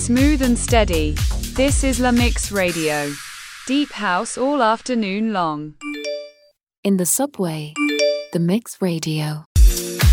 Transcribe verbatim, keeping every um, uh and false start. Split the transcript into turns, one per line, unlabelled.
Smooth and steady. This is La Mix Radio. Deep house all afternoon long.
In the subway, The Mix Radio.